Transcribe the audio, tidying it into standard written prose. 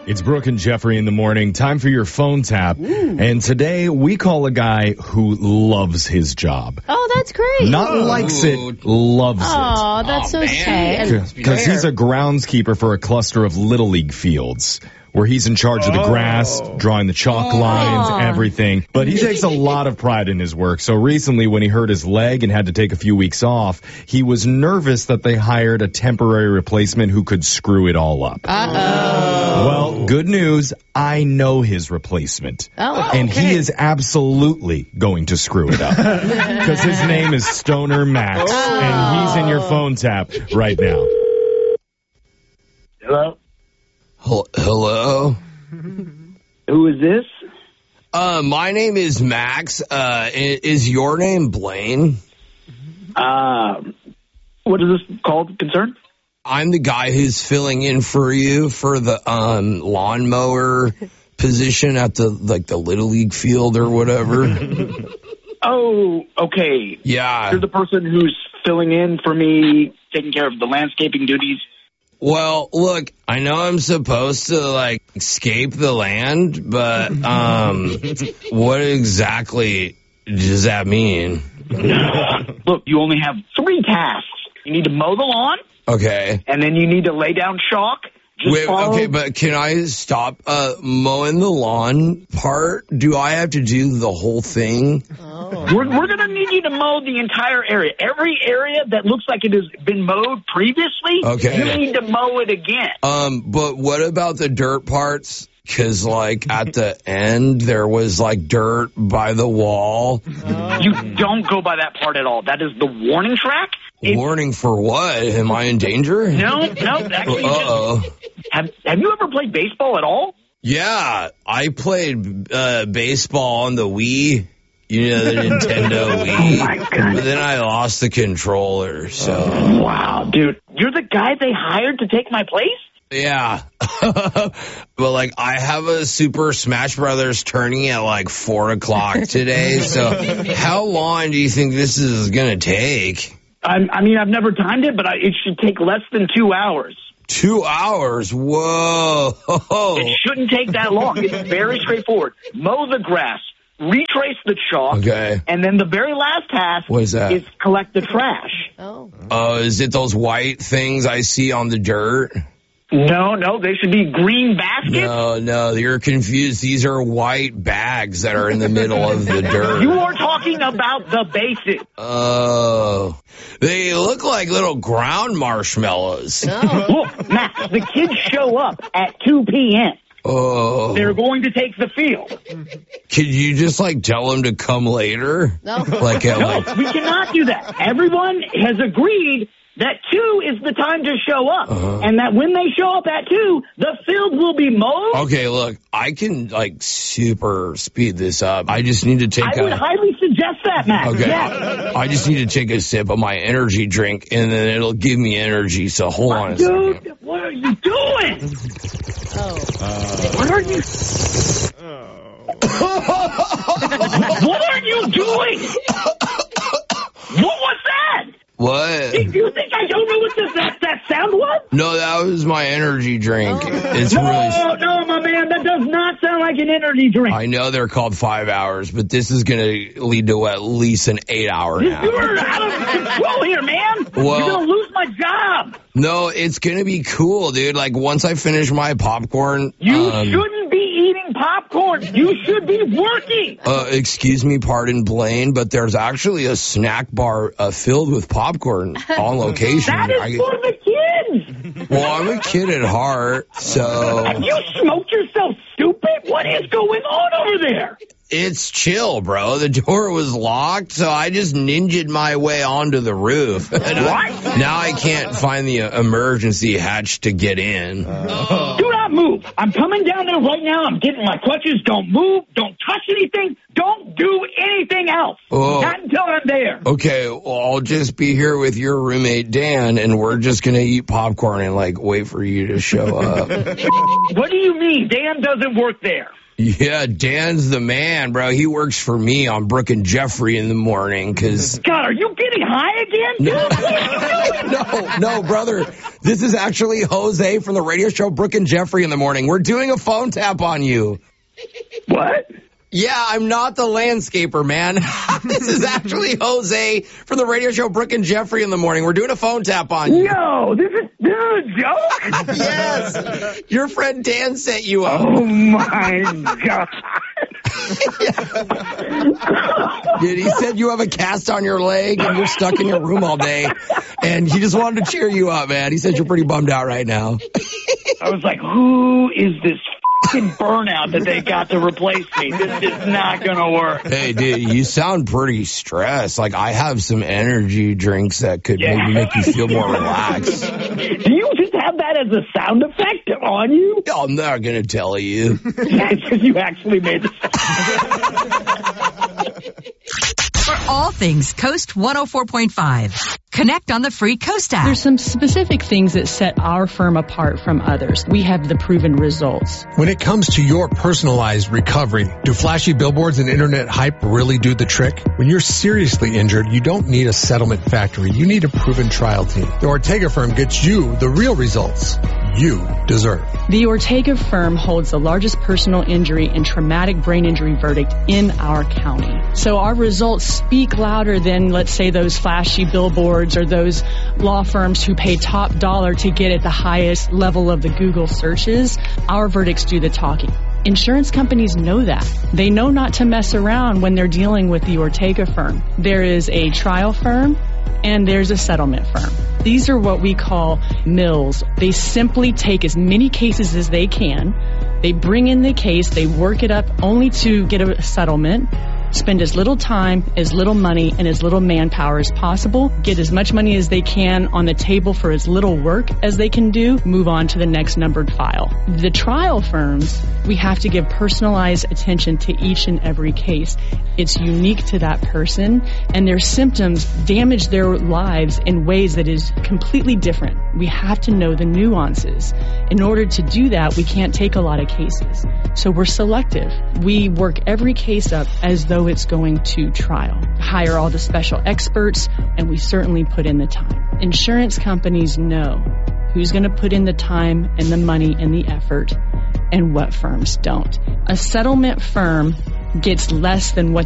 It's Brooke and Jeffrey in the morning. Time for your phone tap. Ooh. And today we call a guy who loves his job. Oh, that's great. Not likes it, loves it. Oh, that's so sweet. Because he's a groundskeeper for a cluster of Little League fields, where he's in charge of the grass, drawing the chalk lines, everything. But he takes a lot of pride in his work. So recently when he hurt his leg and had to take a few weeks off, he was nervous that they hired a temporary replacement who could screw it all up. Uh-oh. Well, good news, I know his replacement. And he is absolutely going to screw it up. Because his name is Stoner Max. And he's in your phone tap right now. Hello? Hello? Who is this? My name is Max. Is your name Blaine? What is this called concern? I'm the guy who's filling in for you for the lawnmower position at the Little League field or whatever. Oh, okay. Yeah. You're the person who's filling in for me, taking care of the landscaping duties. Well, look, I know I'm supposed to, escape the land, but, what exactly does that mean? Look, you only have 3 tasks. You need to mow the lawn. Okay. And then you need to lay down chalk. Okay, but can I stop mowing the lawn part? Do I have to do the whole thing? Oh. We're going to need you to mow the entire area. Every area that looks like it has been mowed previously, you need to mow it again. But what about the dirt parts? Because, at the end, there was, dirt by the wall. You don't go by that part at all. That is the warning track. Warning for what? Am I in danger? No. Actually, have you ever played baseball at all? Yeah, I played baseball on the Wii. You know, the Nintendo Wii. Oh, my God. But then I lost the controller, so. Wow, dude. You're the guy they hired to take my place? Yeah. But, I have a Super Smash Brothers tourney at, 4 o'clock today, so how long do you think this is going to take? I mean, I've never timed it, but it should take less than 2 hours. 2 hours? Whoa. It shouldn't take that long. It's very straightforward. Mow the grass, retrace the chalk, and then the very last task is collect the trash. Oh, is it those white things I see on the dirt? No, they should be green baskets. No, you're confused. These are white bags that are in the middle of the dirt. You are talking about the basics. Oh, they look like little ground marshmallows. Look, Max, the kids show up at 2 p.m. Oh. They're going to take the field. Could you just, tell them to come later? No. No, we cannot do that. Everyone has agreed that 2 is the time to show up, and that when they show up at 2, the field will be mowed. Okay, look, I can, super speed this up. I just need to take I would highly suggest that, Max. Okay. Yes. I just need to take a sip of my energy drink, and then it'll give me energy, so hold on a second. Dude, what are you doing? What are you... What are you doing? What was that? What? Do you think I don't know what that sound was? No, that was my energy drink. It's No, my man, that does not sound like an energy drink. I know they're called 5 hours, but this is going to lead to at least an 8-hour nap. You're out of control here, man. Well, you're going to lose my job. No, it's going to be cool, dude. Once I finish my popcorn... You shouldn't be eating popcorn. You should be working. Excuse me, pardon, Blaine, but there's actually a snack bar filled with popcorn on location. That is for the kids. Well, I'm a kid at heart, so... Have you smoked yourself stupid? What is going on over there? It's chill, bro. The door was locked, so I just ninja'd my way onto the roof. What? Now I can't find the emergency hatch to get in. Do not move. I'm coming down there right now. I'm getting my clutches. Don't move. Don't touch anything. Don't do anything else. Not until I'm there. Okay, well, I'll just be here with your roommate, Dan, and we're just going to eat popcorn and, wait for you to show up. What do you mean? Dan doesn't work there. Yeah, Dan's the man, bro. He works for me on Brooke and Jeffrey in the morning, because... God, are you getting high again? No, brother. This is actually Jose from the radio show Brooke and Jeffrey in the morning. We're doing a phone tap on you. What? Yeah, I'm not the landscaper, man. This is actually Jose from the radio show Brooke and Jeffrey in the morning. We're doing a phone tap on you. No, this is a joke? Yes. Your friend Dan set you up. Oh, my God. Dude, he said you have a cast on your leg and you're stuck in your room all day. And he just wanted to cheer you up, man. He said you're pretty bummed out right now. I was like, who is this fucking burnout that they got to replace me? This is not going to work. Hey, dude, you sound pretty stressed. Like, I have some energy drinks that could maybe make you feel more relaxed. Do you just have that as a sound effect on you? I'm not going to tell you. Because you actually made the For all things Coast 104.5, connect on the free Coast app. There's some specific things that set our firm apart from others. We have the proven results. When it comes to your personalized recovery, do flashy billboards and internet hype really do the trick? When you're seriously injured, you don't need a settlement factory. You need a proven trial team. The Ortega firm gets you the real results you deserve. The Ortega firm holds the largest personal injury and traumatic brain injury verdict in our county. So our results speak louder than, let's say, those flashy billboards or those law firms who pay top dollar to get at the highest level of the Google searches. Our verdicts do the talking. Insurance companies know that. They know not to mess around when they're dealing with the Ortega firm. There is a trial firm and there's a settlement firm. These are what we call mills. They simply take as many cases as they can. They bring in the case, they work it up only to get a settlement, spend as little time, as little money, and as little manpower as possible, get as much money as they can on the table for as little work as they can do, move on to the next numbered file. The trial firms, we have to give personalized attention to each and every case. It's unique to that person, and their symptoms damage their lives in ways that is completely different. We have to know the nuances. In order to do that, we can't take a lot of cases. So we're selective. We work every case up as though it's going to trial. Hire all the special experts, and we certainly put in the time. Insurance companies know who's going to put in the time and the money and the effort, and what firms don't. A settlement firm gets less than what